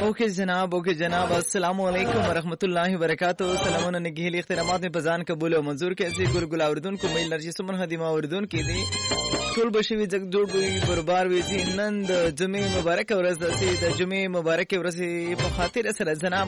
اوکے جناب السلام علیکم ورحمۃ اللہ وبرکاتہ. سلامونه نگهلی اخترامات می بزان قبول او منظور کیسي ګلګل اوردون کو میل نرجس من خدمه اوردون کی دي ټول بشوي جگ جوړ وي بربار وي چې نن د جمعې مبارک ورځ ده. د جمعې مبارک ورځ په خاطر سره جناب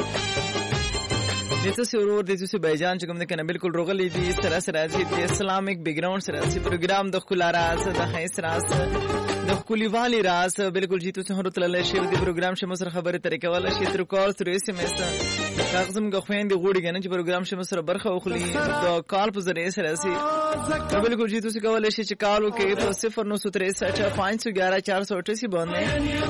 دته سرور د تاسو بیجان چې کوم نه کنه بالکل روغلی دي سره چې د اسلامیک بیک گراوند سره چې پروګرام د خلاراس د خیس راس د خلیوالی راس بالکل جی تاسو هرته له شی د پروګرام شمه سره خبره طریقه ولا شی تر کال تر اس ام اس کاغذم غوښین دی غوړي کنه چې پروګرام شمه سره برخه وخلی د کال په ذریعہ سره سي بالکل جی تاسو کولای شئ چې کالو کې په 0963511488 باندې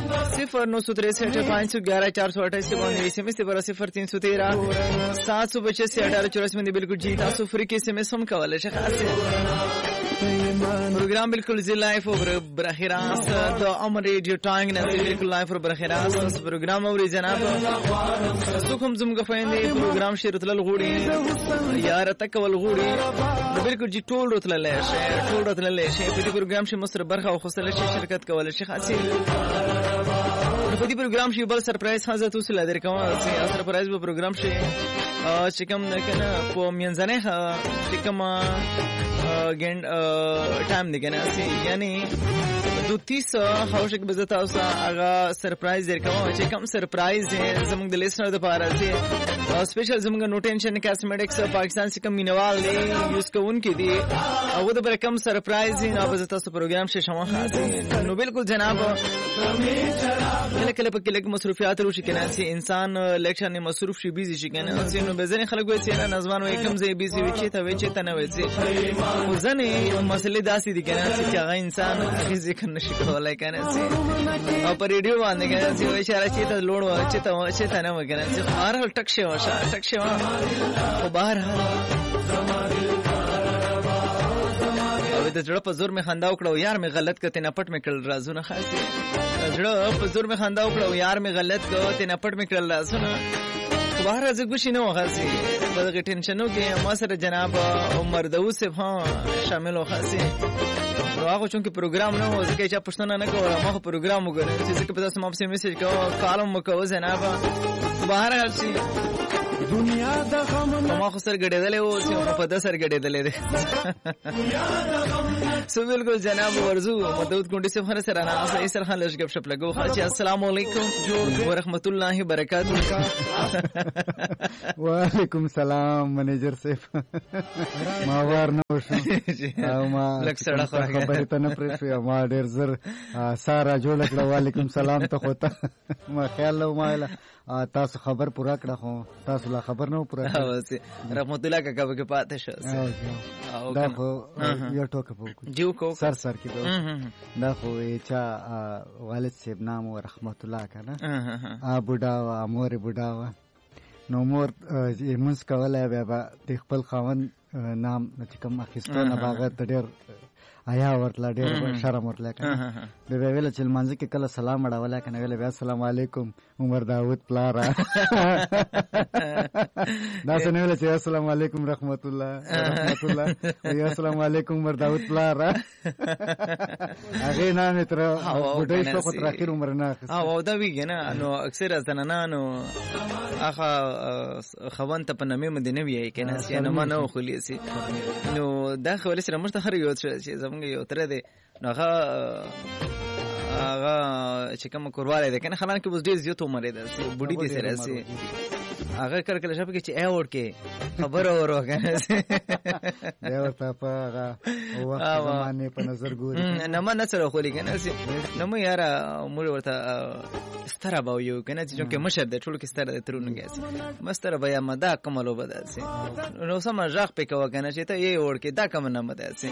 0963511488 باندې اس ام اس پر 0313 725 में बिल्कुल जी तासु फ्री के से में सम कवल है खास प्रोग्राम बिल्कुल जी लाइव और बरखरास द अमर रेडियो टाइम ने बिल्कुल लाइव और बरखरास प्रोग्राम और जनाब सुखम जुम गफेंदे प्रोग्राम शिरतल गुड़ी यार तकवल गुड़ी बिल्कुल जी टोल रतल ले शे प्रोग्राम से मसर बरखा और खसल शिरकत कवल है खास په دې پروګرام شي بل سرپرایز حاضر توسل لري کوم سرپرایز په پروګرام شي چې کوم نه کنه په منځنه چې کوم ګند ټایم دی کنه یعنی 32 خوشک بزتا اوسه هغه سرپرایز درکوم چې کوم سرپرایز زموږ د لیسنر د پاره سي سپیشل زموږ نو ټینشن کاسمیټکس پاکستان څخه مینوال دی یوز کوون کې دی او د بر کم سرپرایز نه بزتا سو پروګرام شي شمه خاص نو بالکل جناب کله په کله مصروفیات وروشي کنه چې انسان الیکشن مصروف شي بیزی شي کنه نو به ځنه خلک وایي چې نظمان وایي کم زی بیزی وي چې ته وایي چې تنه وایي ځنه مسلې داسې دي کنه چې هغه انسان ذکر نشي کولای کنه چې او په ریډیو باندې کنه چې اشاره چې ته لوړ و چې ته نه وکنه چې هر ټک شي واشه او بهر د جړه په زور می خندا وکړو یار می غلط کته نه پټ می کړل رازونه خاصه جړه په زور می خندا وکړو یار می غلط کته نه پټ می کړل رازونه بهر از گوشی نه خاصه بلکې ټینشنو کې ما سره جناب عمر داوود صاحب شامل و خاصه هغه چونکه پروګرام نه و ځکه چې پښتنه نه کوله ما خو پروګرام وګورم چې ځکه په تاسو مې میسج کوم کالم مکو جناب بهر هرڅي دنیا د غم ما خو سر غړېدلې و چې په د سر غړېدلې ده سو بالکل جناب ورزو مدود کونډي سے هر سره نه سر خان لږ غب شپ لګو خاصه السلام علیکم ورحمت الله وبرکاتہ وعلیکم السلام منیجر صاحب ما ورنه شو او ما لک سره خبرې ته نه پرېښې ما ډېر زر سارا جوړ کړ وعلیکم سلام ته خوته ما خیال لو ما تاسو خبر پورا کړه خو تاسو لا خبر نه پورا رحمت الله کا کبه پاتې شو دا خو یو ټوکه پوکو جو کو سر کې دا خو چا والد صاحب نام رحمت الله کنه بوډا وا مور بوډا وا نو مور موږ کولای بیا د خپل خاوند نام چې کوم اخیستو نه باغ ته ډېر آیا ورتلا ډېر شرم ورتلا کنه به ویل چې منځ کې کله سلام اړول کنه ویل بیا السلام علیکم عمر داوود پلارا دا څنګه ویل چې السلام علیکم رحمت الله یا السلام علیکم عمر داوود پلارا هغه نام تر وډای شو خو تر اخر عمر نه او دا ویګ نه نو اکثر زنانانو اخا خوان ته په نامه مدینه وی کنه چې نه ما نو خلیصي نو دا خو سره مشته هر یو چې زمونږ یو تر دې نو هغه چې کوم کورواله ده کنه خلان کې بس ډیر زیات عمر ده بډی دي سره سي هغه کړ کله شپ کې چې ایوړ کې خبر اورو کنه دا ورته په هغه وخت زمانه په نظر ګوري نه ما نه سره خو لګنه سي نو مې یاره مور ورته ستره به یو کنه چې چې مشر د ټول کې ستره د ترونه گیس مستر بیا مدا کملو بدل سي نو سم ژغ په کو کنه چې ته یې وړ کې دا کم نه مده سي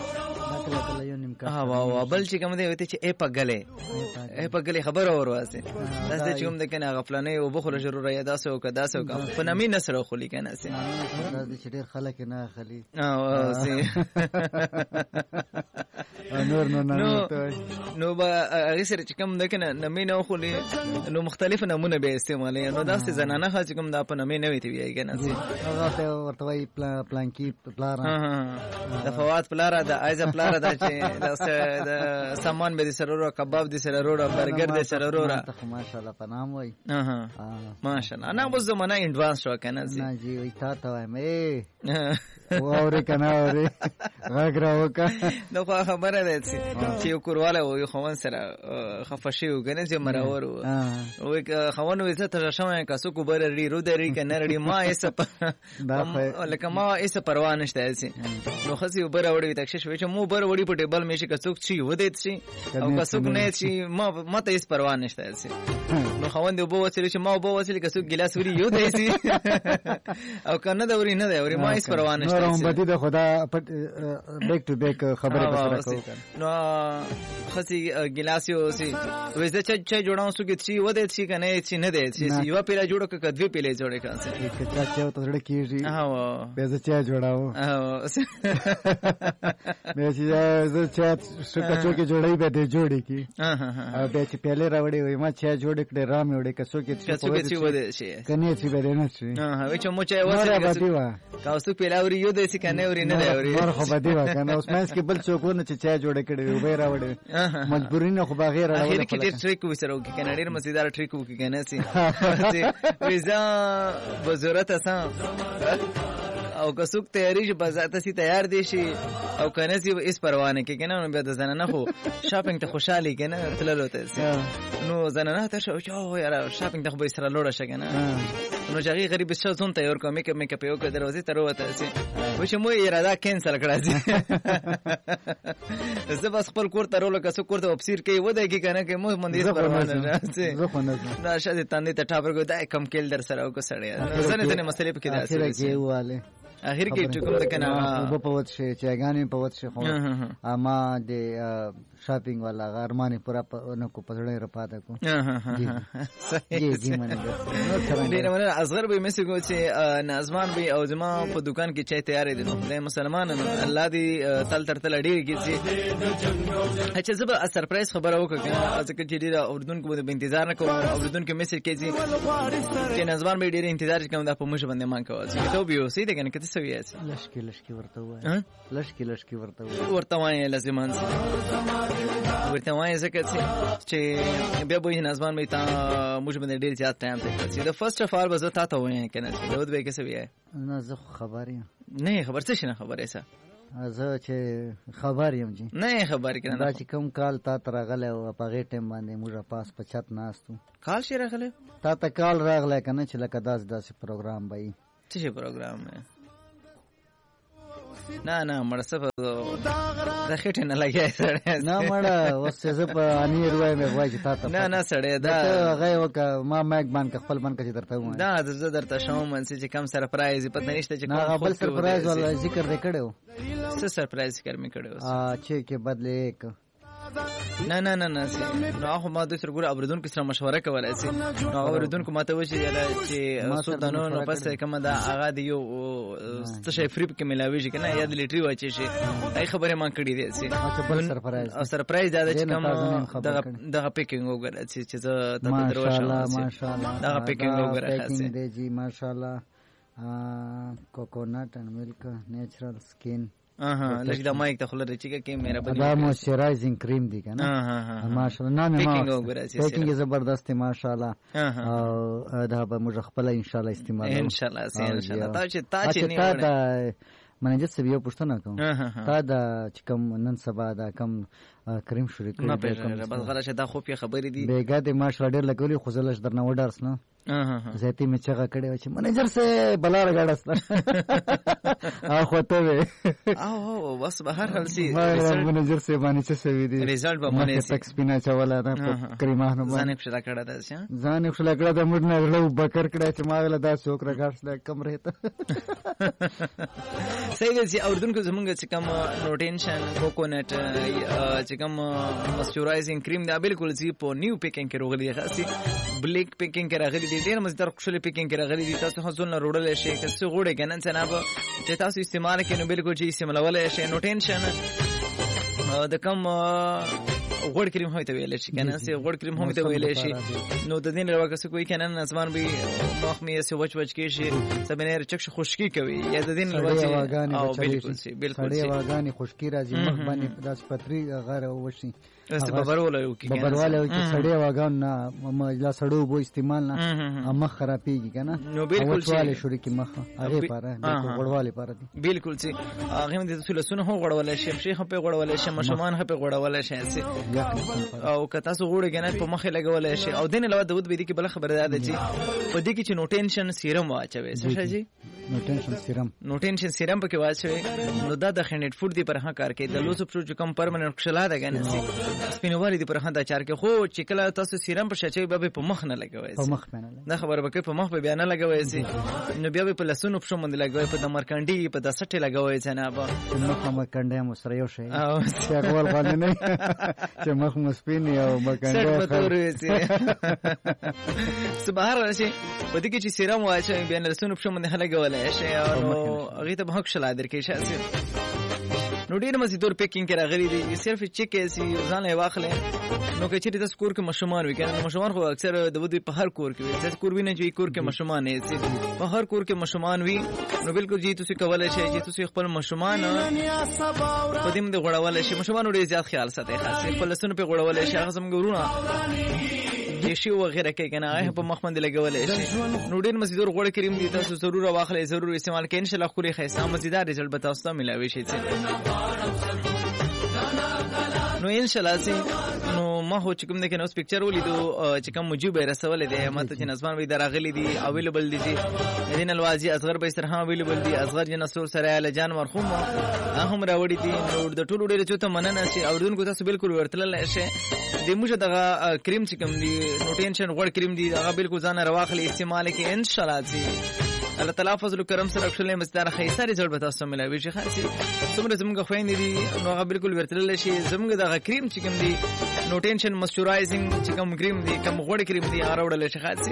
بل چې کوم دی وته چې ای په غلې خبر اورواسه دا چې کوم د کنه غفلانه او بخله ضرور یا داسه او کدا سه په نامې نسره خو لیکنه سي دا چې ډېر خلک نه خلی او سي نور نو به هغه سره چې کوم د کنه نمې نه خولي نو مختلف نمونه به استعمالي نو داسې زنانه خاص کوم د په نمې نه ویتی وی کنه سي هغه ورته وی پلانکی پلارا د فواد پلارا د ایزا پلارا د چې د سامان به سره ورو کباب د سره ورو برګر د سره ورو ماشاءالله پنام وای ماشاءالله انا بس زمانه ایڈوانس شو کنه سي نه جی وی تا وایم واوري کنه اوري غاګراو کا نو خبره ده چې یو کورواله وي خوان سره خفشي وګنه چې مراور او خوان وي ته شمه کاسو کو بر ری رو دري کنه ری ما ایسه لکه ما ایسه پروا نشته سي نو خسي بر وړي تکشش وي چې مو بر وړي په ټیبل مې شي کاسو چی و دې شي او کاسو نه شي ما ته ایس پروا نشته سي نو خوان دی بو وسیل چې ما بو وسیل کاسو ګلاس وری یو دی سي او کنه دا وری نه دی وری ما ایس پروا نشته نو بدی د خدا بیک ټو بیک خبره بسره کوو نو خسي ګلاسیو سي وځه چې جوړاو سو کې چی و دې شي کنه چې نه دی چې یو پیلا جوړو ک دوی پیلې جوړې کانسه چې چا ته وړ کیږي ها به چا جوړاو به چې چا شکه کې جوړې به دې جوړې کی او به چې پیلې راوړې وای ما چا جوړې کړې رام وړې کسو کې چې و دې شي کني چې به نه شي ها وای چې مو چا وسه کاوسو پیلاوري یو دې کنه اوري نه دی اوري نور خو بدی وکنه اوس مېس کې بل څوک نه چې چا جوړ کړي وي راوړي مجبورین نه خو بغیر راوړي اخر کې ډېر ټریک وسره وکي کنه ډېر مزیدار ټریک وکي کنه سي ویزا بزرت اسان او که څوک تیاری بذات سي تیار دي شي او کنه سي اس پروانه کې کنه نو به د زنانه خو شاپینګ ته خوشحالي کنه تللو ته سي نو زنانه ته شو او یاره شاپینګ ته به سره لوړه شي کنه نو چې غریب څه ځون ته ور کومه میک اپ یو کړه دروازه ته وروته سي و چې مو اراده کینسل کړه سي زه بس خپل کور ته ورول کسو کور ته ابصیر کوي و دای کی کنه کې مو مندیس پروانه سي دا شاده تاندې ته ټاپر کو دا کم کېل در سره او کو سړی زنه ته مسلې پکې دا سي واله اخر کې چې کوم کنه او په وڅ شي چې غانې په وڅ شي خو اما د شاپینګ والا غارمانه پورا نه کو پزړې را پاته کو جی منه ډیر منه اصغر به مې کو چې نازمان به او زما په دکان کې چای تیار دي نو د مسلمان الله دې تل تر تل ډیر کې چې چې زه سرپرایز خبره وکړم ځکه چې ډیر اردن کو به انتظار نه کوم اردن کې میسج کوي چې نازمان به ډیر انتظار کوم د په مشه باندې مان کوي چې ته به اوسې دغه کې څه ویاس لشکي ورته وای لشکي ورته وای لازمان ورته وای زکه چې بیا به نازمان به تا موږ باندې ډیر زیات ټایم ته چې د فرست اف آل بزو تا ته وای کنه چې دوت به کیسه وای نه زه خبرې نه خبر څه شنه خبرې څه زه چې خبر یم جی نه خبر کنه دا چې کوم کال تا تر غله او په غې ټیم باندې موږ پاس پچات ناستو کال شي راغله تا ته کال راغله کنه چې لکه داس پروګرام وای څه پروګرام نه مرسته د خټه نه لګي سره نه مړه اوس زه په انیر وای مې وای چې تاسو نه سړی دا هغه وک ما مېک باندې خپل باندې چې درته وای دا زه درته شوم چې کم سرپرایز پته نشته چې کوم خپل سرپرایز ولا ذکر وکړو څه سرپرایز ذکر مې کړو چې کې بدلې یک نه نو هغه ما د سره ګور اوردون کې سره مشوره کولای شي نو اوردون کو ماته وشي چې سودانو نو پس کوم دا هغه دی یو څه شي فری کې ملاوي شي کنه یا د لیټري واچي شي ای خبره ما کړی دی سي سرپرایز دا چې کوم دغه پیکینګ وګره چې زه ته دروښه ماشاءالله دغه پیکینګ وګره خاصه دی جی ماشاءالله کوکونټ اند ملک نیچرل سکین لږ د مایک ته خلل چې کې میرا بني دا موئسچرایزینګ کریم دی کنه ماشاءالله نه پیکینګ زبردست ماشاءالله او دا به موږ خپل ان شاء الله استعمال ان شاء الله تا چې نه منجد سے یو پښتنه کوم تا دا چې کوم نن سبا دا کم کریم شروع کړی ما پیژنه بس غلا شه دا خو په خبرې دي بیګا د ما شړډر لګولي خو زلش درنه وډارس نه زيتي می چغه کړي چې منیجر سے بلار غاډس خو ته وې او بس به هر حال سي منیجر سے باندې څه سوي دي ریزلټ به باندې سي تکس پینا چولا دا کریمانو باندې ځان کړه دا شه ځان کړه دا موږ نه لو بکر کړه چې ما ولا دا څوک راګارس کم رهته صحیح دی اردن کو زمونږ چې کوم نوټینشن کوکونټ چې کوم موئسچرایزینګ کریم دا بالکل زی په نیو پیکینګ کې راغلی خاصي بلیک پیکینګ کې راغلی دی ډیر مزدار خوشاله پیکینګ کې راغلی دی تاسو هڅول نه روړل شي که څه غوړې کنن څنګه به چې تاسو استعمال کینو بالکل چې استعمالول شي نوټینشن د کم غوړ کریم هم ته ویل شي کنه سي غوړ کریم هم ته ویل شي نو د دین لوګه څه کوئی کنه نظمان به مخ می سي وچ کې شي سبنه چکش خشکی کوي یا د دین لوګه او بالکل سي بالکل سي واغانی خشکی راځي مخ باندې داس پتري غره وشي اس ببرول یو کې ببرواله یو کې سړی واغان نه مجلا سړو بو استعمال نه مخ خرابېږي کنه نو بالکل سي واله شوري کې مخ هغه پاره غړواله پاره دي بالکل سي هغه د سلسونه هو غړول شي شیخ په غړول شي مشمان په غړول شي او که تاسو غوړی کنه په مخه لګول شي او دین له دود به دي کې بل خبره ده چې په دې کې چې نو ټینشن سیرم واچوي څه شي نو ټینشن سیرم په کې واچوي نو دا د خنډ فوډ دی پر ها کار کوي د لوس پرو چې کم پرمننت خلا ده کنه سپینوالي دی پر ها دا چار کې خو چې کله تاسو سیرم په شچوي به په مخ نه لګوي په مخ نه دا خبره به په مخ په بیان نه لګوي سي نو بیا په لسونو په شوم لګوي په د مرکندي په د سټي لګوي چې نه به مخ مرکندي مو سره یو شي او څنګه باندې نه چې مخ مسپین او مرکندي سبحان الله شي په دې کې چې سیرم واچوي بیا لسونو په شوم نه لګولای شي او هغه ته حق شلا درکې شاسي نو ډیر مزیدور پیکینګ کې راغلي دي صرف چیک سي ځان له واخلې نو کې چې د سکور کې مشمان وي کنه مشمان خو اکثر د ودی په هر کور کې وي چې کور ویني چې کور کې مشمان نه سي په هر کور کې مشمان وي نو بالکل جی تاسو کولای شئ چې تاسو خپل مشمان په دې مده غړول شي مشمان ډیر زیات خیال ساتي خاص خپل سن په غړول شي هغه زموږ ورونه دیشي وغیرہ کوي کنه هغه په مخ باندې لګولای شي نو ډیر مزیدور غوړ کریم دي تاسو ضرور واخلئ ضرور استعمال کړئ ان شاء الله خوري خیسه مزیدار رزلټ به تاسو ته ملاوي شي نو ان شاء الله سي نو ما هو چې کوم نه کنه اوس پکچر ولیدو چې کوم موجوب رسول دي ماته چې نظمان وي دراغلي دي اویلیبل دي چې دین الوازی اصغر به سره اویلیبل دي اصغر جنسور سره ال جان مرحوم هم راوړي دي نو د ټولو ډېر چوته مننه شي اوردونکو تاسو بالکل ورتل شي د موږ دغه کریم چې کوم دي نو ټینشن غوړ کریم دي هغه بالکل ځان راواخلي استعمال کې ان شاء الله سي الله تعالی فضل کرم سره خپل مستار خیسه رزلټ به تاسو ملوي شي خاصي څومره زموږ خويندې دي نو هغه بالکل ورتل شي زموږ دغه کریم چې کوم دي نو ټینشن موئسچرایزینګ چې کوم کریم دي کوم غوړ کریم دي هغه وړل شي خاصي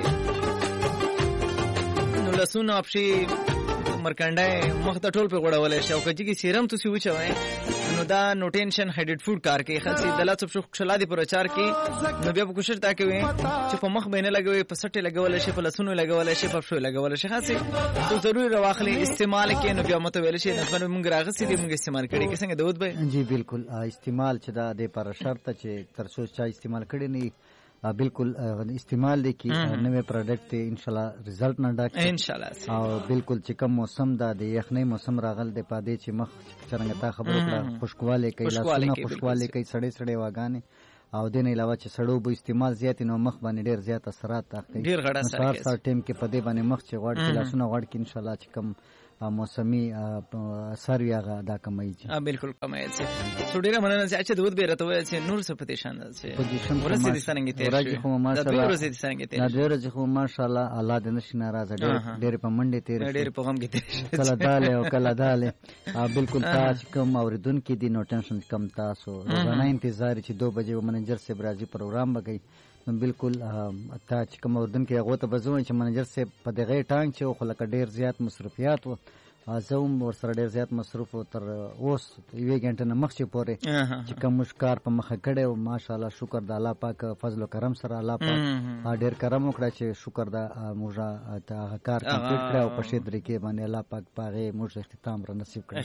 نو لسونه اپشي مرکندای مخته ټول په غوړول شي او کجې کې سیرم تاسو وچوي نو دا نو ټینشن هایډډ فود کار کوي خاصي دلا څه خلا دي پرچار کې نو بیا په کوشش تا کوي چې په مخ بینه لګوي په سټه لګول شي په لسونو لګول شي په شو لګول شي خاصي تو ضروري راخلي استعمال کې نو بیا متویل شي نو موږ راغسي دي موږ استعمال کړي کې څنګه دود به جی بالکل استعمال چې دا د پر شرط چې تر څو چا استعمال کړي نه بالکل استعمال دي کی نوې پروډکټ ان شاء الله رزلټ نه ډاک ان شاء الله او بالکل چې کوم موسم دا د یخنۍ موسم راغل د پادې چې مخ څنګه تا خبرو کړه خوشکواله کوي لاسونه خوشکواله کوي سړې واغانه او دین علاوه چې سړو به استعمال زیات نو مخ باندې ډیر زیات اثرات راځي ډیر غړا سره ټیم کې پدې باندې مخ چې غوړ کې لاسونه غوړ کې ان شاء الله چې کوم موسمي اثر یاغه دا کمای چې بالکل کمای چې سړي مننه چې اچھا دود به راته وای چې نور څه پېښان چې ورسې دي څنګه تیر شي خو ماشاءالله ورسې خو ماشاءالله الله دې نشي ناراضه ډېر په منډه تیر شي ډېر په غم کې تیر شي کله داله او کله داله بالکل تاسو کوم اوریدونکو دي نو ټینشن کم تاسو روزانه انتظار چې 2 بجې منیجر سے برازي پروګرام وکړي بالکل تا چې کوم اوردن کې هغه ته بزوي چې منیجر سے په دغه ټانګ چې خو لکه ډیر زیات مصرفيات و زوم ور سره ډیر زیات مصرف تر اوس یوې غنټه نه مخ چې پوره چې کوم مشکار په مخه کړي او ماشاءالله شکر د الله پاک فضل او کرم سره الله پاک ډیر کرم وکړه چې شکر د موږ ته کار کمپلیټ کړو او په شې طریقې باندې الله پاک پاره موږ اختتام را نصیب کړ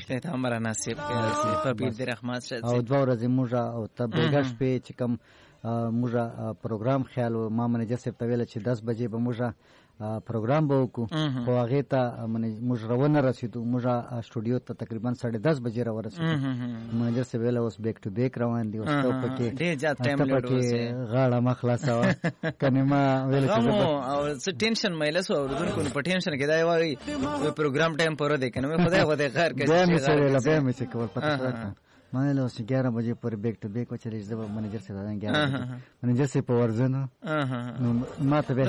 په دې رحمت شه او دوه ورځې موږ او تبګش په چې کوم موږ پروګرام خیال ما منیجر صاحب ته ویل چې 10 بجې به موږ پروګرام به وکړو خو هغه ته موږ روانه رسیدو موږ سټوډیو ته تقریبا 10:30 بجې را ورسېدو منیجر صاحب ویل اوس بیک ټو بیک روان دي اوس ته پکې ډېر زیات ټایم لګوي غاړه مخلاصه و کنه ما ویل چې او څه ټینشن مېله سو ورودونکو په ټینشن کې دا وایي پروګرام ټایم پوره دی کنه خدای خیر کوي به مې څه کول پته ما له 11 بجې پر بیک ټو بیک چلې زما منیجر سے دادان 11 منیجر سے په ورزنه نو ما ته به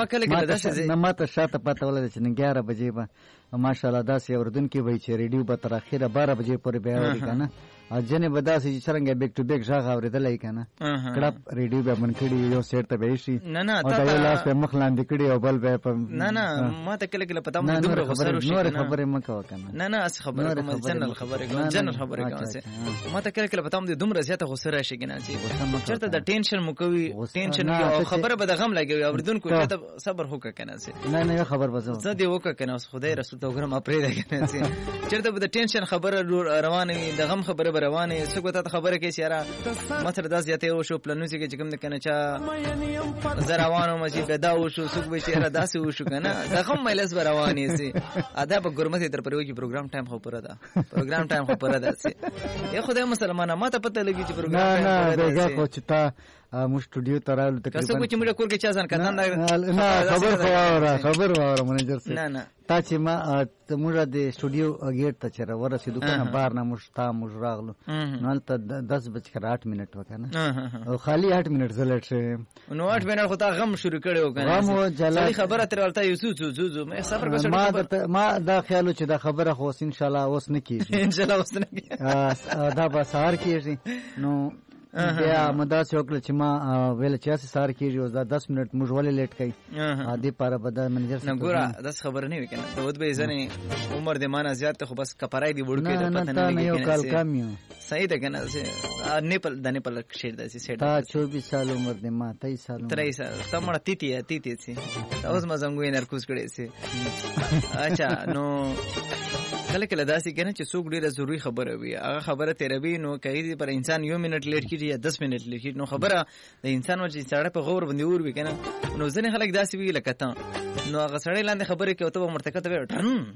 ما ته شاته پته ولې چې 11 بجې به ماشاءالله داسې اوردونکو وای چې ریډیو به تر اخره 12 بجې پورې به اوري کنه او جنې به داسې چې څنګه بیک ټو بیک ژغ اورېدلای کنه کړه ریډیو به من کړي یو سیټ ته به شي نه او دا لاس په مخ لاندې کړي او بل به نه ما ته کله پتا مې دومره غوسه شي نور خبره مکو کنه نه اس خبره کوم جنرال خبره کوم ما ته کله کله پته هم د دومره زیاته غوسه راشي کنه چې چرته د ټینشن مو کوي ټینشن او خبره به د غم لګوي اوریدونکو ته صبر وکړه کنه نه خبر بزو زه دی وکړه کنه خدای رسول ته وګرم پرې ده کنه چرته به د ټینشن خبره روانه د غم خبره روانه څوک ته خبره کوي یاره مثلا دا زیاته او شو پلانونه چې کوم کنه چا زراوانو مې پیدا و شو څوک به چیرې داسې و شو کنه د غم ملس روانه سي ادا په ګرمته تر پرې وږي پروګرام ټایم خو پره ده پروګرام ټایم خو پره ده سي یا خدای مسلمانانه ما ته پته لګي چې پروګرام نه دغه خو چې تا مو سټوډیو ترالو تقریبا کسو چې موږ کور کې چا ځان کنه نه خبر واره منیجر سي نه تا چې ما موږ د سټوډیو گیټ ته چر ورسېدو کنه بار نه مشتا موږ راغلو نو ته 10:08 منټ وکنه او خالی 8 منټ زلټ شه نو 8 منټ خو تا غم شروع کړو کنه غم جلا خبره تر ولته یوسو مې صبر کوم ما دا خیالو چې دا خبره خو ان شاء الله اوس نه کیږي ان شاء الله اوس نه کیږي دا به سهار کیږي نو بیا مدا څوکل چې ما ویل چې سهار کیږي او 10 منټ موږ ولې لیټ کړي عادي پاره بد منیجر نه ګوره داس خبر نه وکنه دوت به ځنه عمر دې مانه زیات خو بس کپړای دی وړ کې پته نه لګي یو کال کم یو صحیح ده کنه نیپل د نیپل شیر داسي سیټ تا 24 سال عمر دې ما 23 سال 23 سال ته مړه تیتی سي اوس ما زنګوي نرکوس کړي سي اچھا نو کله کله داسې کنه چې څوک ډیره ضروری خبره وي هغه خبره تیروي نو کوي پر انسان 1 منټ لیټ کیږي یا 10 منټ لیټ کیږي نو خبره د انسان ول چې سړی په غور باندې ور وي کنه نو ځنه خلک داسې وی لکه ته نو هغه سړی لاندې خبره کوي ته مرتکته وي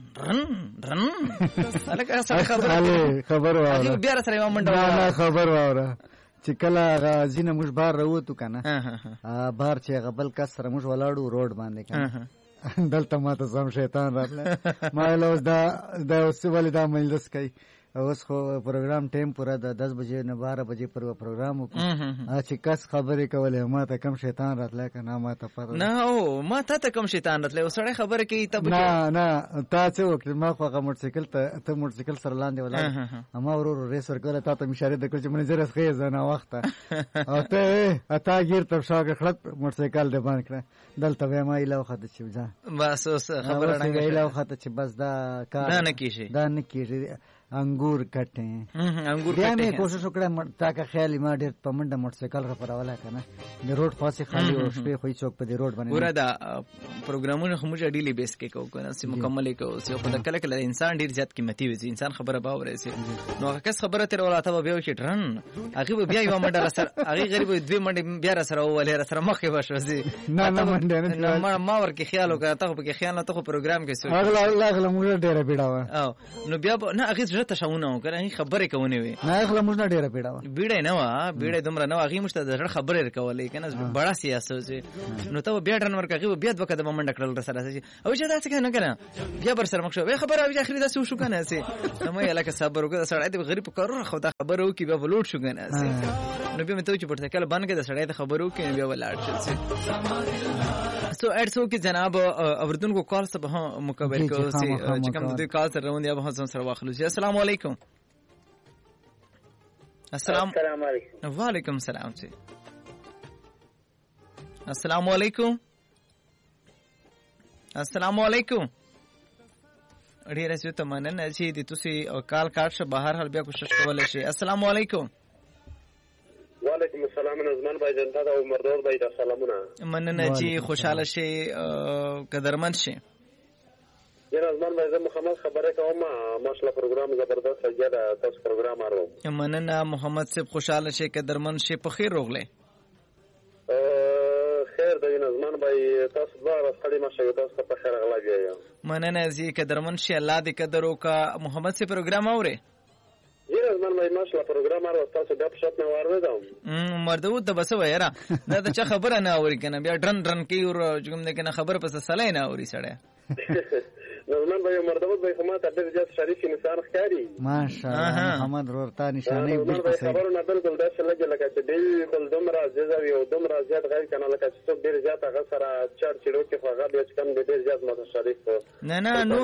رن الکه خبره هغه بیا سره یو منډه نه خبر واره چې کله غازینه مش بار راوته کنه بار چې غبل کسره مش ولاړو روډ باندې کنه دلته ماته سم شیطان راتله ما له دا اوس ولې دا مجلس کوي اوس خو پروګرام ټیم پورا د 10 بجې نه 12 بجې پر پروګرام وکړ چې کس خبرې کولې ما ته کم شیطان راتله کنه ما ته پته نه او ما ته کم شیطان راتله او سړی خبره کوي ته نه تا څه وکړ ما خو هغه موټرسایکل ته موټرسایکل سره لاندې ولاړ اما ورور ریس ورکول ته اشاره د کړ چې منځره خېزه نه وخت او ته غیر تر شاګه خلک موټرسایکل دی باندې کړ دلته ما ایله وخت چې ځه بس اوس خبره نه ایله وخت چې بس دا کار نه کیږي انګور کټه بیا مې کوشش وکړه تا که خیال ما ډېر په منډه موټرسایکل را پراوله کنه د روډ پاسه خالی او شپې خو څوک په دې روډ باندې ګوره دا پروګرامونه خو موږ ډیلی بیس کې کوو کنه چې مکمل کوو چې په کله کله انسان ډېر زیات قیمتي وي انسان خبره باور رسي نو هغه کس خبره تر ولاته به چې ټرن هغه بیا یو منډه سره هغه غریب دوی منډه بیا سره ولې سره مخې بشوځي نه منډه نه ما ورکه خیال وکړه ته په خیال نه ته پروګرام کې سو هغه موږ ډېر بیډاوه او نو بیا نه هغه ته شاونه وکړه خبرې کوونه وي نه خپل موږ نه ډیره پیډاوه بیړې نه وا بیړې دومره نه هغه مشته د خبرې کولې کنه بڑا سیاست نو ته بیا ډرن ورکه بیا د وخت د منډه کړل سره او چې دا څه نه کنه بیا بر سره مخ خبره او اخري دا شو کنه سي نو مې الکه صبر وکړه سړی د غریب کارو خو دا خبره وکي بیا ولوټ شو کنه سي نو بیا مې ته چې پټه کله باندې د سړی د خبرو وکي بیا ولاړ شي سو اډسو کې جناب اوردون کو کال سره به مقابل کو سي چې کوم د کال سره روان دی به هم سره واخلو السلام علیکم السلام علیکم وعلیکم السلام جی السلام علیکم السلام علیکم ډیر څه ته مننه چې تاسو کال کاټ شه بهر حال بیا کوشش کولای شئ السلام علیکم وعلیکم السلام نظمان بھائی جنتا او مردود بھائی سلامونه مننه چې خوشاله شئ قدرمن شئ نظمان بھائی زه محمد خبره کوم ماشاءالله پروګرام زبردست سجاده تاسو پروګرام ارو مننه محمد صاحب خوشاله شئ قدرمن شئ په خیر روغله خیر دی نظمان بھائی تاسو بار خالي ماشه تاسو په خیر غلاږی مننه زی قدرمن شئ الله دې قدر وکا محمد صاحب پروګرام اوره نظمان بھائی ماشاءالله پروګرام ارو تاسو د پښت نه واردم مردود ته بس وایره دا څه خبره نه اوري کنه بیا ډرن کی او کوم نه کنه خبر پس سلای نه اوري سړی نظمان بھائی مردود بھائی خما ته ډېر زیات شریف انسان ښکاری ماشاءالله محمد ورتا نشانه بالکل خبرونه بالکل دا څه لګي لکه چې بالکل دومره زیات او دومره زیات غیر کنه لکه چې څوک ډېر زیات هغه سره چار چلو کې خو هغه بیا کم ډېر زیات ماته شریف نه نور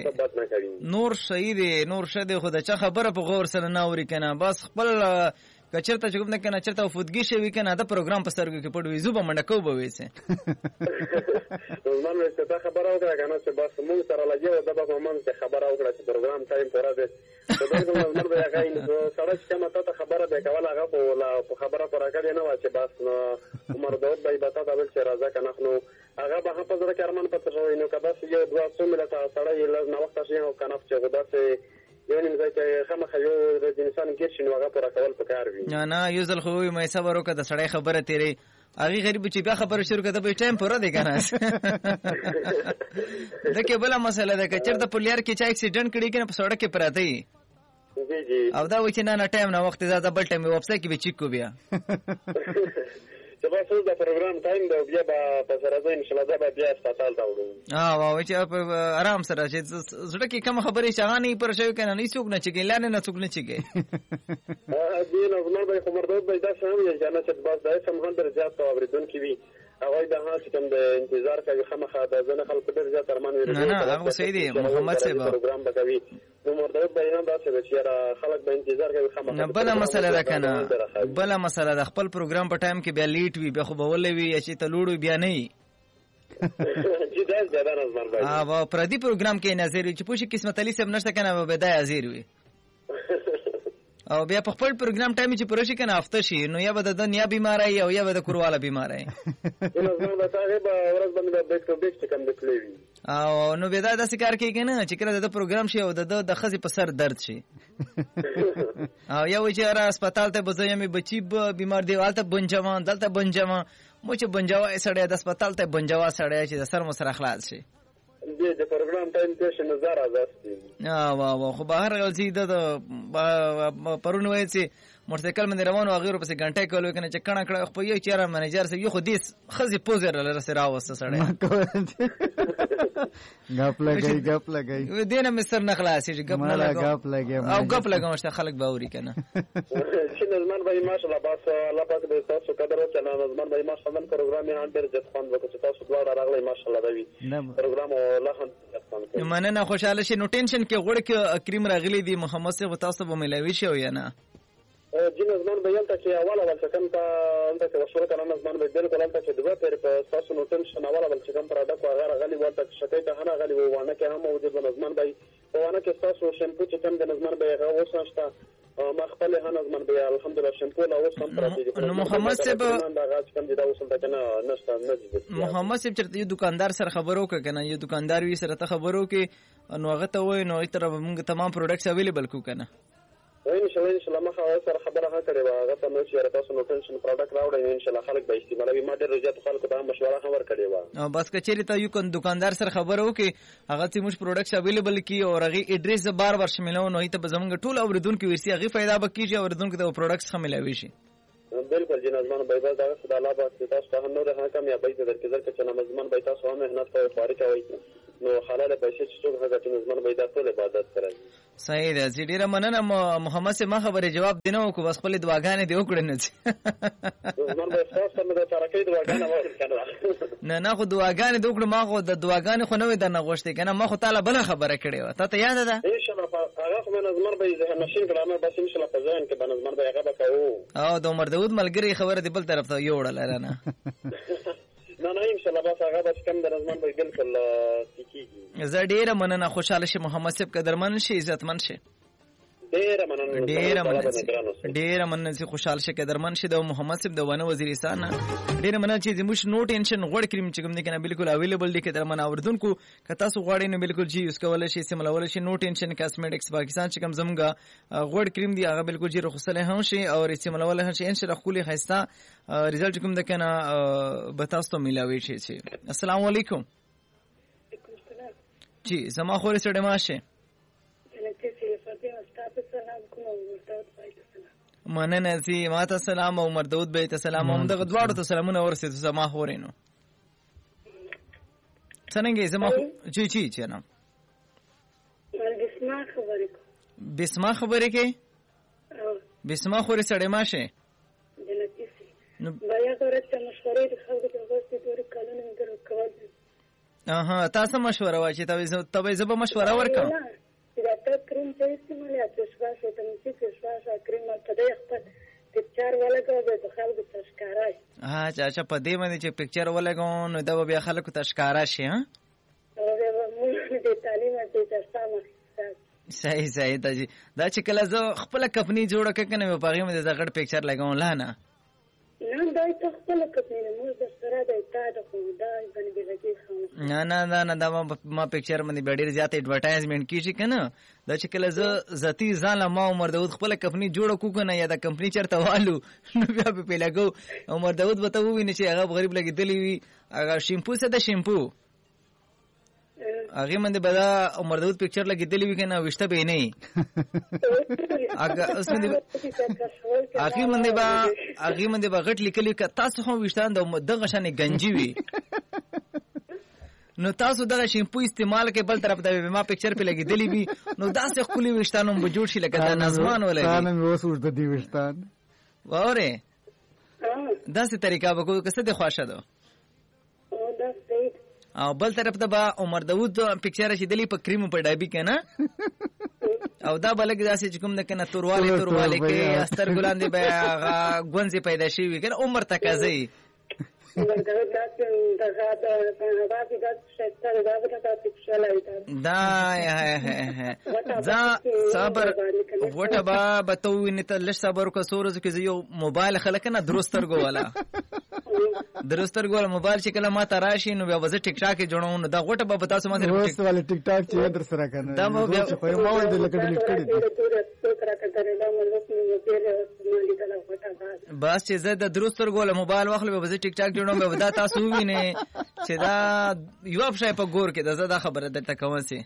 شته نور شهید نور شته خو دا چا خبره په غور سره نه اوري کنه بس خپل کچرته چې کوم نه کنه چرته وفودګي شوی کنه دا پروګرام په سترګو کې پټ وي زو به منډه کو به وېسه زمانه چې تا خبره وکړه کنه چې بس موږ سره لګیو د به مومن ته خبره وکړه چې پروګرام ټایم پوره دی د دې کوم نمبر به هغه سره چې کومه ته خبره به کوله هغه په خبره پوره کړي نه و چې بس عمر داود به بتا دا ول چې راځه کنه نو هغه به په ځره کارمن پته شوی نو کدا چې یو دوا څو ملته سره یې لږ نو وخت شي او کنه چې غدا چې یو نیم ځای کې خامخا یو د انسان کې شنو هغه پوره کول پکار وي نه یو ځل خو مې صبر وکړه د سړی خبره تیرې هغه غریب چې بیا خبره شروع کړه به ټایم پوره دی کنه دا کې بل مسله ده چې چرته په لار کې چا اکسیډنټ کړي کنه په سړک کې پراته وي جی او دا و چې نه ټایم نه وخت زیاده بل ټایم وبسایټ کې به چیک کو بیا چې بس دا پروګرام ټایم دا بیا په سره ځای ان شاء الله دا بیا هسپتال ته وړو واه چې آرام سره چې زړه کې کوم خبرې شغانې پر شوی کنه نه څوک نه چګي لانه نه څوک نه چګي دین او نو به عمر داود به دا سم یې جنت چې بس دا سم هم در زیات اوریدون کی وی هغه د ها چې کوم د انتظار کوي خامخا د ځنه خلکو ډیر زیات ارمان لري نه هغه صحیح دی محمد صاحب پروګرام بکوي عمر داود به نه دا چې خلک به انتظار کوي خامخا بل مسله ده کنه بل مسله د خپل پروګرام په ټایم کې بیا لیټ وي بیا خو به ولې وي چې تلوړو بیا نه وي جی دا زیاده نظم بای پردي پروګرام کې نظر چې پوښي قسمت علي صاحب نشته کنه به دای ازیر وي او بیا په خپل پروګرام ټایم چې پوره شي کنه هفته شي نو یا به د دنیا بیماری او یا به د کورواله بیماری نو زه به تاسو به ورځ باندې بیک ټو بیک چې کوم د کلیوي او نو به دا د کار کوي کنه چې کله د پروګرام شي او د خزي په سر درد شي او یا و چې را هسپتال ته بځایمه بچي بیمار دیوالته بنجوان دلته بنجوان مو چې بنجوا سړی د هسپتال ته بنجوا سړی چې د سر مو سره خلاص شي د پروګرام ټایم ته نظر ازاستی واه خو بهر غلطي د پرون وای چې موټرسایکل باندې روان او غیره پسې غنټه کولو کنه چې کڼه کړه خو یو چیرې منیجر سره یو خو دې خزي پوزر لره سره راوسته سړی غپ لګي دینه مستر نخلاصي چې غپ نه لګي او غپ لګم خلک باوري کنه چې نظم به ماشاءالله بس الله پاک دې تاسو قدر وکړي نظم به ماشاءالله پروګرام یې هانډر جت خوان وکړي تاسو دواړه راغلي ماشاءالله دوی پروګرام الله هم مننه خوشاله شي نو ټینشن کې غوړ کې کریم راغلي دي محمد صاحب تاسو به ملوي شو یا نه جن زمان به یلته چې اوله ول څه کوم ته انت چې وشوره کنه زمان به بالکل انت چې دوه پیر په تاسو نو ټینشن اوله ول چې کوم پروډکټ هغه غلي ولته شته ته نه غلي وونه کې هم موجود زمان به وونه کې تاسو شیمپو چې کوم د زمان به هغه وسنشته ما خپل هنه زمان به الحمدلله شیمپو لا وسم پراتی نو محمد صاحب دا غاښ کوم دا وسم ته نه نشته نه دي محمد صاحب چرته یو دکاندار سره خبرو کنه یو دکاندار وی سره ته خبرو کې نو هغه ته وای نو تر موږ تمام پروډکټس اویلیبل کو کنه ان شاء الله ما سره خبره ها کړې و هغه ته نو چې تاسو نو ټینشن پروډکټ راوړئ ان شاء الله خلک به استعمالوي ما ډېر زیات خلکو ته مشوره هم ورکړې و بس کچېری ته یو دکاندار سره خبرو کې هغه چې موږ پروډکټس اویلیبل کی او هغه اډریس بار شاملو نو ته به زمونږ ټول اوریدونکو ورسي هغه फायदा به کیږي اوریدونکو ته پروډکټس هم ملوي شي بالکل جناب زمان به دا خدای الله پاک تاسو ته نو ده کامیابی ته درکې چې نظم به تاسو هم مهنت کوي خاري کوي نو حلال پیسې چې څوک هغه چې نظم به دا ټول عبادت کوي صحیح ده چې ډیره مننه محمد سے ما خبره جواب دینو کو بس خپل دعاګانې دی وکړې نه نظم به تاسو ته د ترکې دعاګانې ورکړه نه خو دعاګانې د وکړه ما خو د دعاګانې خو نه وې د نه غوښتې کنه ما خو تعالی بل خبره کړې و ته یاد ده ان شاء الله هغه خو نظم به ذهن نشین کړه بس ان شاء الله په ځان کې به نظم به هغه وکاو او د عمر داود ملګری خبره دی بل طرف ته یوړل نه نه ان شاء الله بس هغه بس کم د نظم به بالکل کیږي زه ډیره مننه خوشاله شم محمد صاحب قدرمن شي عزتمن شي ډیره مننه چې خوشاله شي قدرمن شي د محمد صاحب د ونه وزیرستان ډیره مننه چې زموږ نو ټینشن غوړ کریم چې کوم دي کنه بالکل اویلیبل دي قدرمن اوردونکو کته سو غوړې نه بالکل جی یوز کول شي استعمالول شي نو ټینشن کاسمیټکس پاکستان چې کوم زمګه غوړ کریم دی هغه بالکل جی رخصله هم شي او استعمالول هم شي ان شاء الله خولي خستا ریزلټ کوم د کنه بتاستو ملاوي شي السلام علیکم جی زما خوري سره ماشه مننه سي ماته سلام او عمر داود به ته سلام هم دغه دواړو ته سلامونه ورسېد زما خورینو څنګه زما چی نه بسما خبرې کې بسما خوري سره ماشه نو بیا ورته مشورې د خلکو ته ورسې دوه کلونه درو کول تاسو مشوره واچي ته زه به مشوره ورکم دا ته کریم چې استعمالي تاسو واسه ته چې تاسو کریم ته د خپل پکچر ولګو د خلکو تشکارای اچھا په دې باندې چې پکچر ولګو نو دا بیا خلکو تشکارا شي ها او د تعلیم د ترسامه صحیح ته جی دا چې کله زه خپل کمپنی جوړه کړم په هغه باندې دا غټ پکچر لګاوم لا نه دا ته خپل کمپنی مو د سره د اطاعت خو دا باندې لګي خو نه دا ما پکچر باندې ډېر زیات ایڈورټایزمنت کیږي کنه دا چې کله زه ذاتی ځان ما عمر داود خپل کمپنی جوړه کو کنه یا دا کمپنی چرته والو نو بیا په لګو عمر داود وته ویني چې هغه غریب لګیدلی وي هغه شیمپو څه د شیمپو هغه باندې بدا عمر داود پکچر لګیدلی وي کنه وشته به نه هغه اوس باندې هغه باندې غټ لیکلی ک تاسو هم وشتان دغه شانې گنجي وي نو تاسو دغه شیمپو استعمال کې بل طرف ته ما پکچر په لګیدلی وي نو داسې خولي وشتانو به جوړ شي لکه د نظمان ولګي تا نن اوس ورته دی وشتان واره داسې طریقه وکړو که څه د خواشه ده او بل طرف ته با عمر داود پکچر شیدلی په کریم په ډایبي کنه او دا بلګ داسې چې کوم د کنه تورواله کې استر ګلان دی بیا غونځي پیدا شي وي کنه عمر تکازي دا صبر وټه با بتوي نه ته لږ صبر کو سورز کې یو موبایل خلک نه درستر ګواله موبایل چې کله ما تراشي نو بیا وزه ټیک ټاک جوړون دا غوټه به تاسو ما روز والے ټیک ټاک چې در سره کنه دا مو بیا خو ما ول د لکه ډیلیټ کړی بس چې زه د درستر ګول موبایل واخلم به وزه ټیک ټاک جوړوم به دا تاسو وینئ چې دا یو افشای په ګور کې دا زه خبره درته کوم سي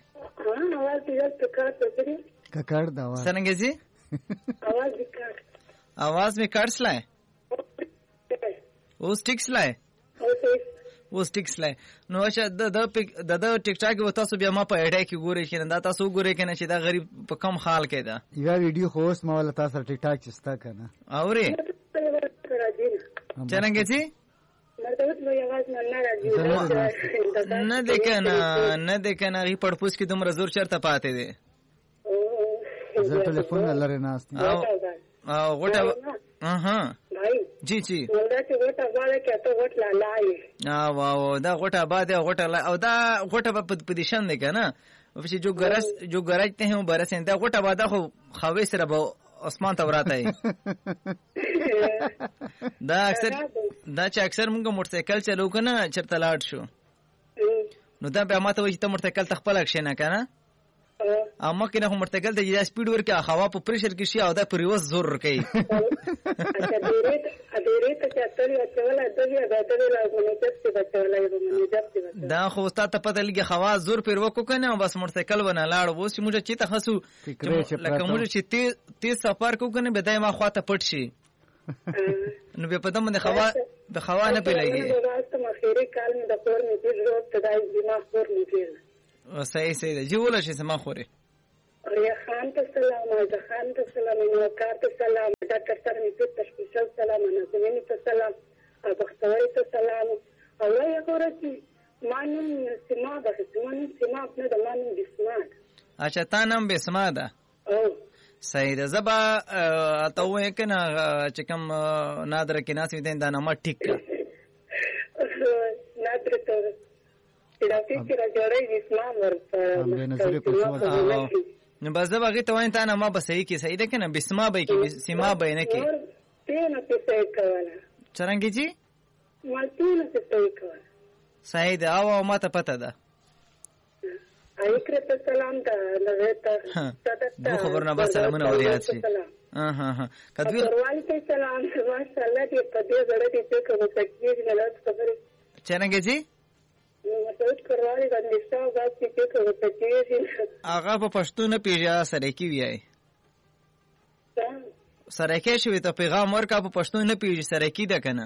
ککړ دا څنګه جی आवाज में कट स्लाय वो स्टिक्स लाए نو چې د ټیک ټاک و تاسو بیا ما په اډای کې ګورئ چې دا تاسو ګورئ کنه چې دا غریب په کم حال کې دا یا ویډیو خوس ما ولا تاسو ټیک ټاک چستا کنه اوري څنګه جی نه دیکنه غي پړپوس کې دومره زور چرته پاتې دي زه ټلیفون لاره ناست او غټه جی دا چې غټه باندې کې ته غټ لای واو دا غټه باندې غټه او دا غټه په پوزیشن دی کنه چې جو ګرځته هم برسین دا غټه باندې خو خوي سره به اسمان ته وراته دا اکثر موږ موټرسایکل چلو کنه چرته لاړ شو نو دا به ماته وایي ته موټرسایکل تخپل اکشن کنه اما کنه هم موټرسایکل ته جدا سپیډ ورکه هوا په پریشر کې شي او دا پر ریورس زور کوي دا خو ستاسو ته پته لګي هوا زور پر وکو کنه بس موټرسایکل ونه لاړ وو چې موږ چې ته خسو لکه موږ چې تیز سفر کو کنه به دای ما خواته پټ شي نو به په دمه د هوا نه پیلایي صحیح ده جوړه شي سما خوري یا خان ته سلام د خان ته سلام نو کار ته سلام ډاکټر سره می په تشخیص سلام نه زمینی ته سلام او بختوي ته سلام او یا ګورتي مانم سما د خپل د مانم بسما اچھا تا نام بسما ده او صحیح ده زبا ته وې کنه چې کوم نادر کې ناس وي دا نامه ټیک نادر ته دا فکر راځي اسلام ورته نو بس دا باغی ته وای ته نه ما به صحیح کې صحیح ده کنه بسما به کې سیما به نه کې تینه په صحیح کوله څنګه جی مالتینه په صحیح کوله صحیح ده او ما ته پته ده ایکره ته سلام ته لږه دو خبرونه بس سلامونه اوریات شي کدویر ورته سلام ماشاءالله دې په دې زړه دې څه کوم تکلیف نه لاس خبره څنګه جی هغه په پښتو نه پیژا سره کی ویای سره کې شوی ته پیغام ورکا په پښتو نه پیژ سره کی ده کنه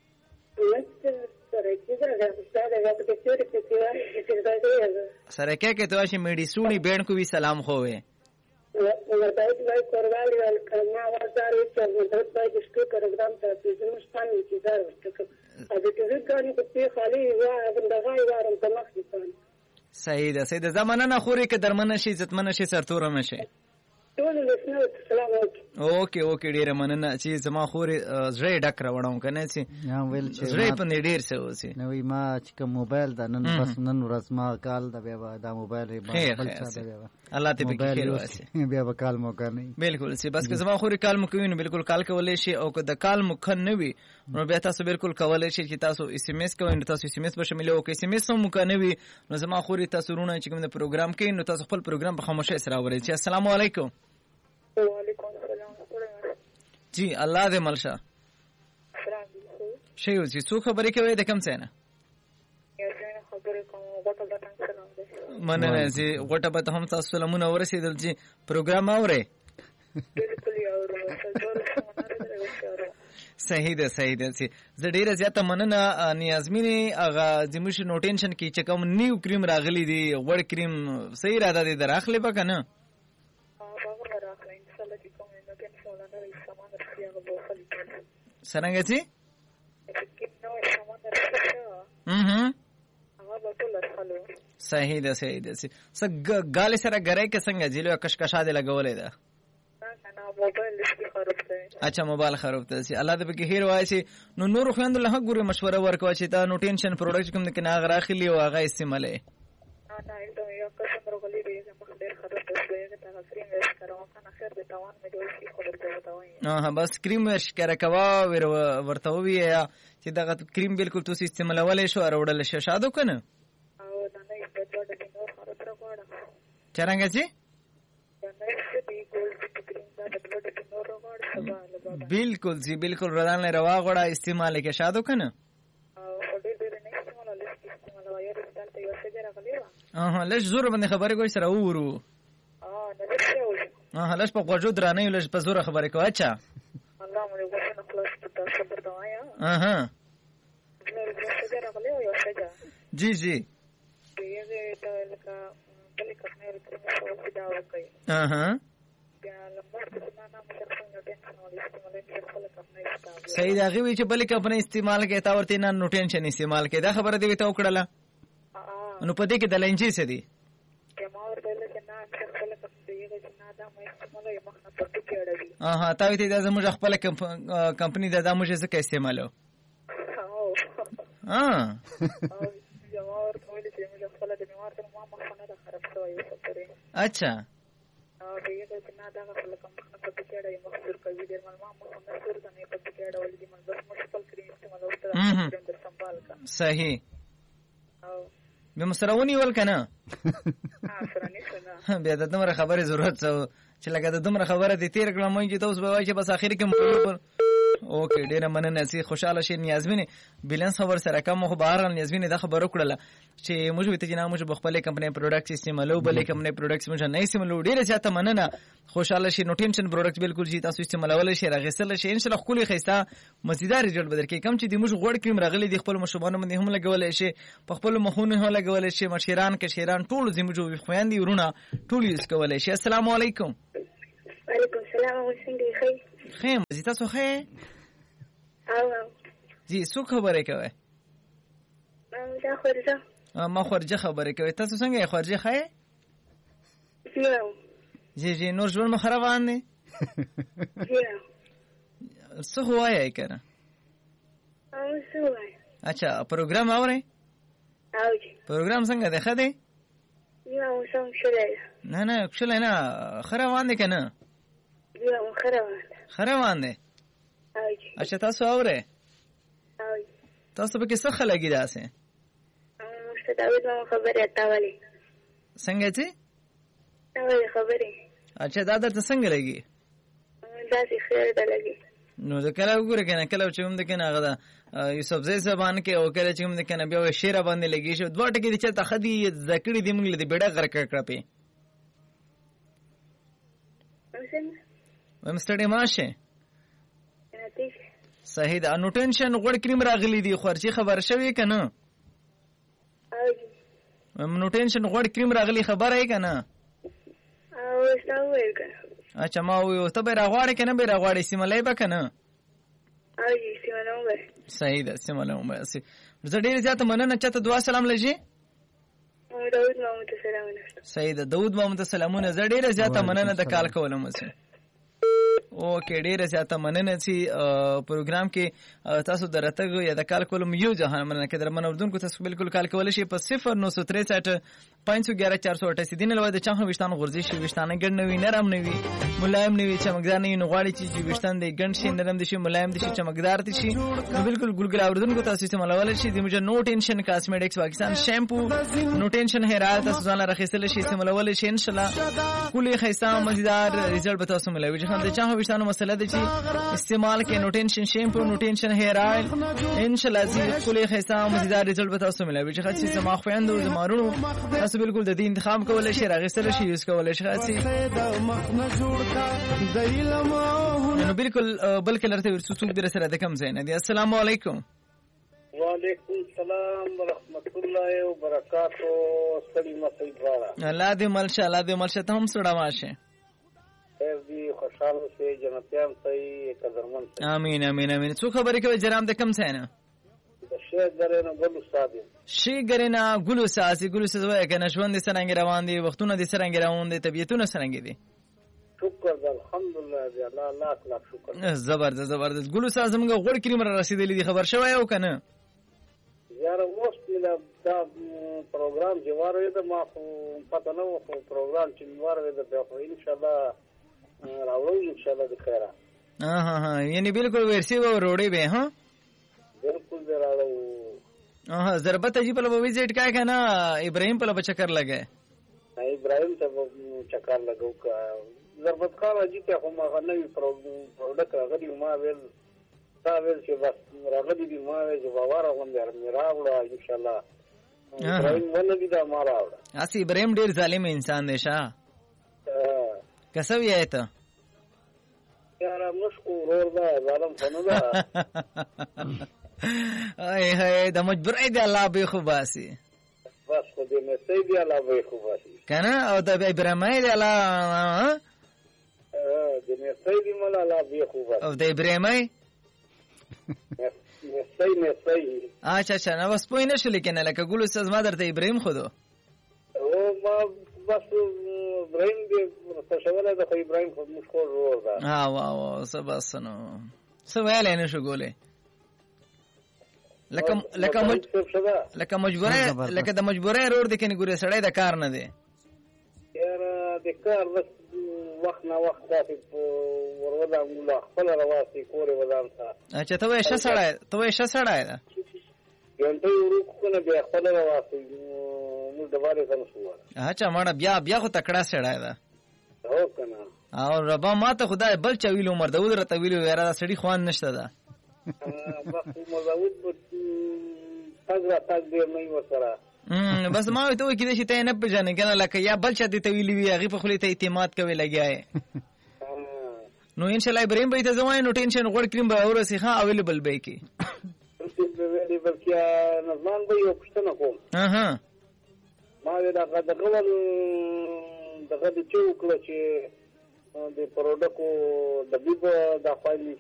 سره کې ته چې میډي سونی بین کو وی سلام خوې ورته کوروالی ول کما وزار چې مدد باید شته پروګرام ته زموږ انتظار وکړو ا دې چې ځګانی په خالي وا بندغای وارم تمخ دي صحیح ده زمانه نه خوري که درمنه شي عزتمنه شي سرتور نه شي ټول لسنو سلام اوکې اوکې ډیره مننه چې زما خورې زړه ډک راوړم کنه چې زړه په دې ډیر څه وسی نو ما چې کوم موبایل دا نن بس نن ورځ ما کال دا بیا دا موبایل بل څه دا بیا الله ته به خیر واسي بیا به کال مو کوي بالکل سی بس که زما خورې کال مو کوي نو بالکل کال کولای شي او که د کال مو خن نه وي نو بیا تاسو بالکل کولای شي چې تاسو اس ام اس کوئ نو تاسو اس ام اس به شامل او که اس ام اس مو کنه وي نو زما خورې تاسو رونه چې کوم د پروګرام کې نو تاسو خپل پروګرام په خاموشۍ سره اورئ چې السلام علیکم وعلیکم السلام جی الله دې ملشه شي او چې څو خبرې کوي د کم څه نه مننه چې غوټه به هم تاسو سلامونه ورسېدل چې پروګرام اورئ صحیح ده چې زه ډیره زیاته مننه نیازمینه هغه زموږ نو ټینشن کې چې کوم نیو کریم راغلی دی وړ کریم صحیح راځي دی دراخله به کنه څنګه چې صحیح ده څه ګاله سره غړای کې څنګه جیلو کشکشا دی لګولې ده اچھا موبایل خراب ته سي الله دې به هیر وای سي نو نور خوند له ګوره مشوره ورکوا چې دا نو ټینشن پروډکټ کوم کې نه غراخلی او هغه استعماله بس کریم ورشکره کوا ورته وی چې دا کریم بالکل تاسو استعمالولای شو اورول شي شادو کنه څنګه چې بالکل ردان له روا غوړه استعمال کې شادو کنه لږ زور باندې خبرې کوي سره وورو لږ په غوږو درانه لږ په زور خبرې کوي اچھا الله مې غوښنه خلاص ته صبر دا وایا جی دغه ته لکه بل کفنه ورته دا وکړي صحیح دا غوي چې بل کفنه استعمال کې تا ورته نه نو ټینشن استعمال کې دا خبره دی ته وکړه نو په دې کې د لنجې څه دي تا وی ته دا زموږ خپل کمپنی دا موږ څه کې استعمالو اچھا صحیح به مسرونی ول کنه بیا د دومره خبره ضرورت چې لکه د دومره خبره دې تیر کړم مونږ ته اوس به وای چې بس اخر کې اوکې ډیره مننه سي خوشاله شي نیازمینه بیلانس خبر سره کوم خو بهر نیازمینه دا خبر وکړه چې موږ وته جنا موږ بخپل کمپنی پروډکټ استعمالو بلې کمپنی پروډکټ موږ نه استعمالو ډیره زیاته مننه خوشاله شي نو ټینشن پروډکټ بالکل جی تاسو استعمالول شي راغسل شي ان شاء الله خولي خيسته مزیدار ريزلټ بدر کې کم چې د موږ غوړ کریم راغلي د خپل مشوبانو باندې هم لګول شي په خپل مخونه هم لګول شي مشیران کې شیران ټول زموږ خويندې ورونه ټول یوز کولای شي السلام علیکم وعلیکم السلام څنګه ښه خیم زیتا سو ښه جی څو خبرې کوي دا خورجه ما خورجه خبرې کوي تاسو څنګه خورجه ښه جی نور ژوند مو خرابان دي څه هوايه کنه اچھا پروګرام اوري پروګرام څنګه ده خدي نه خپل نه خرابان دي کنه خرابان دي اچھا تاسو اورئ تاسو به کې څه خلګی داسه مستداوید ما خبره تاولي څنګه چې تاولي خبره اچھا دا درته څنګه لګي دا څه خیر ده لګي نو دا کله وګوره کنه کله چې هم د کنه هغه یوسف زئی زبان کې او کله چې هم د کنه بیا شیر باندې لګي شو دوه ټکی چې ته خدي ذکرې دی موږ له بیډه غر کړه په ومستړی ماشه صحیح ده نو ټینشن غوړ کریم راغلی دی خورچی خبر شوی کنه نو ټینشن غوړ کریم راغلی خبر ای کنه اچھا ما وی ته به راغواړی کنه به راغواړی سیملای به کنه صحیح ده سیملای زه ډیر زیات مننه چاته دعا سلام لږی داود محمود ته سلامونه. صحیح ده، داود محمود ته سلامونه. زه ډیره زیاته مننه د کال کولم وسه. اوکې ډیره زیاته مننه چې پروګرام کې تاسو درته یا د کال کولم یو جهان مننه کې در منوردونکو تاسو بالکل کال کول شي په 0963 511 488 دین له د چانه وشتان غورځي شي وشتانه ګڼ نوي نرم نوي ملایم نوي چمکدار نه غواړي چې وشتان د ګڼ شي نرم دي شي ملایم دي شي چمکدار دي شي بالکل ګلګل اوردونکو تاسو ته ملول شي د موږ نو ټینشن کاسمیټکس پاکستان شیمپو نو ټینشن هیر آیل تاسو ځان راخېستل شي سملول شي ان شاء الله کلی خیسه مزیدار رزلټ به تاسو ملوي چې خان د چانه وشتانو مسله ده چې استعمال کې نو ټینشن شیمپو نو ټینشن هیر آیل ان شاء الله زی کلی خیسه مزیدار رزلټ به تاسو ملوي چې خاصه زما خويندو زمارونو تاسو بالکل د دې انتخاب کولای شي راغستل شي یوز کولای شي خاصي نو بالکل بلکې لرته ورڅو څوک در سره د کم زین دي. السلام علیکم. وعلیکم السلام ورحمت الله وبرکاتہ. سلام علیکم. الله دې ملشه الله دې ملشه ته هم سره ماشه خیر دی خوشاله سي جنتيان سي قدرمن. امين امين امين. څو خبرې کوي جناب د کم زین شي ګرینا ګلو ساسي ګلو سوي کنه ژوند دې څنګه روان دي وختونه دې څنګه روان دي طبيعتونه څنګه دي؟ شکر الحمدلله دې الله لاک شکر. زبردست ګلو ساز موږ غوړ کریم را رسیدلې دي خبر شوی او کنه یاره اوس مله دا پروګرام جواره ده ما پته نه و پروګرام چې جواره ده په ان شاء الله راوړو ان شاء الله د خیره. ها یعنی بالکل ورسی و روړې به ها بالکل راړو. ضربت جی په لو وزټ کا کنه ابراهيم په لو چکر لګه ابراهيم ته چکر لګو کا ضربت خان جی ته هم غنوي پروډکټ غدي ما ویل تا ویل چې بس راغلي دي ما ویل چې باور غوندې میراوړه ان شاء الله ابراهيم ونه دي دا ما راوړه. اسی ابراهيم ډیر ظالم انسان دی شاه کسو یې ته یاره مشکو ورور دا ظالم فنو دا هاي د مجبور دی الله به خو باسي بس خو دې مې سي دی الله به خو باسي کنه او د ابراهيم دی الله دې مې سي دی مل الله به خو باسي او د ابراهيم مې سي اچھا نو بس پوینه شو لیکنه لکه ګلو ساز ما درته ابراهيم خو دو او ما بس ابراهيم دې تشوله د ابراهيم خو مشکور ورور دا وا سباسنو سوال نه شو ګوله لکه مجبوره لکه د مجبوره رور د کني ګوره سړی د کار نه دی یاره د کار وخت نه وخت داسې ورونه مولا خپل رواسي کورې ودان تا. اچھا ته وې شسړای دا ګنټه ورو کنه بیا خپل رواسي نو دباره کوم شو. اچھا مړه بیا خو تکړه سړای دا هو کنه او ربا ما ته خدای بل چا ویلو عمر داود رته ویلو یاره سړی خوان نشته دا بس مزاود تاج دې نه وسره بس ما ته وې کېږي چې ته نه پېژنې کنه لکه یا بل چا دې ته ویلی وی هغه په خلی ته اعتماد کوي لګیاي نو ان شاء الله ابراهيم به ته زوای نو ټینشن غوړ کریم به اورسي ښه اویلیبل به کی بلکې نظمان به یو پښتنه کوم ما دا غدغول دغه د چوکله چې د پروډکو د بیب د فایل